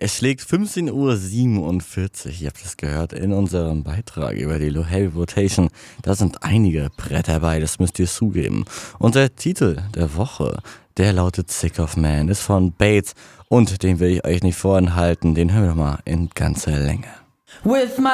Es schlägt 15:47 Uhr. Ihr habt es gehört in unserem Beitrag über die Low Heavy Rotation. Da sind einige Bretter dabei, das müsst ihr zugeben. Und der Titel der Woche, der lautet Sick of Man, ist von Bates. Und den will ich euch nicht vorenthalten, den hören wir doch mal in ganzer Länge. With my